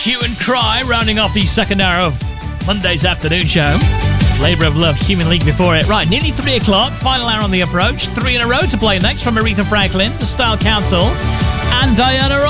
Hue and Cry, rounding off the second hour of Monday's afternoon show. Labour of Love, Human League before it. Right, nearly 3 o'clock, final hour on the approach. 3 in a row to play next from Aretha Franklin, The Style Council, and Diana Ross.